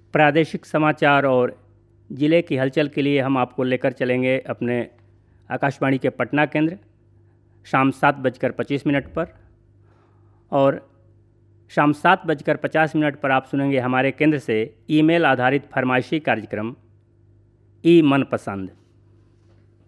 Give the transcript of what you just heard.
प्रादेशिक समाचार और ज़िले की हलचल के लिए हम आपको लेकर चलेंगे अपने आकाशवाणी के पटना केंद्र शाम 7:25 पर, और शाम 7:50 पर आप सुनेंगे हमारे केंद्र से ईमेल आधारित फरमाइशी कार्यक्रम ई मनपसंद।